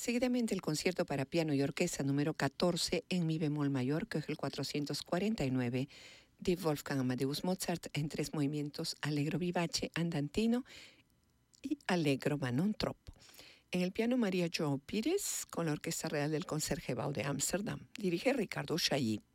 Seguidamente el concierto para piano y orquesta número 14 en mi bemol mayor, que es el 449 de Wolfgang Amadeus Mozart, en 3 movimientos: allegro vivace, andantino y allegro ma non troppo. En el piano, María João Pires, con la Orquesta Real del Concertgebouw de Ámsterdam. Dirige Ricardo Chailly.